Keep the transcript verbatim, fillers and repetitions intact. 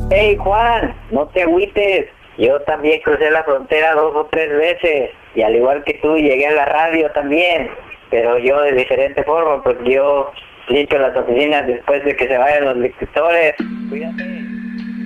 Hey Juan, no te agüites. Yo también crucé la frontera dos o tres veces. Y al igual que tú, llegué a la radio también. Pero yo de diferente forma, porque yo limpio las oficinas después de que se vayan los lectores. Cuídate.